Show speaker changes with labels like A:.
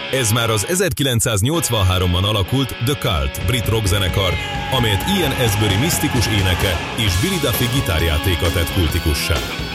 A: Ez már az 1983-ban alakult The Cult brit rockzenekar, amelyet Ian Astbury misztikus éneke és Billy Duffy gitárjátéka tett kultikussá.